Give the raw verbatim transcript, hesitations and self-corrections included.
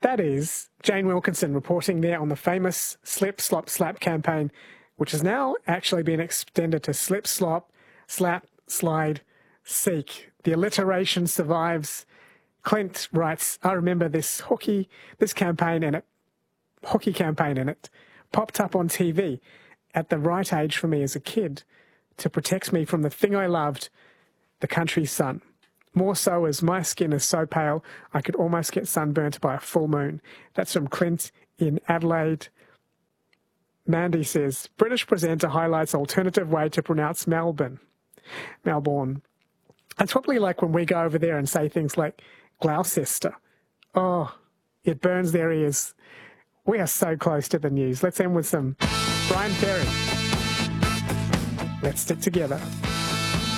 That is Jane Wilkinson reporting there on the famous Slip, Slop, Slap campaign, which has now actually been extended to Slip, Slop, Slap, Slide, Seek. The alliteration survives. Clint writes, I remember this hockey, this campaign and it, hockey campaign and it popped up on T V at the right age for me as a kid to protect me from the thing I loved, the country sun. More so as my skin is so pale, I could almost get sunburnt by a full moon. That's from Clint in Adelaide. Mandy says, British presenter highlights alternative way to pronounce Melbourne. Melbourne. It's probably like when we go over there and say things like Gloucester. Oh, it burns their ears. We are so close to the news. Let's end with some Brian Ferry. Let's stick together.